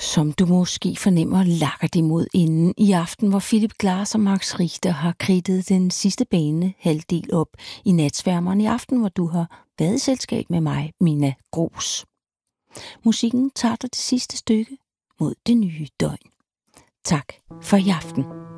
Som du måske fornemmer, lakker det mod enden i aften, hvor Philip Glass og Max Richter har kridtet den sidste bane halvdel op i natsværmeren i aften, hvor du har været i selskab med mig, Mina Gros. Musikken tager dig det sidste stykke mod det nye døgn. Tak for i aften.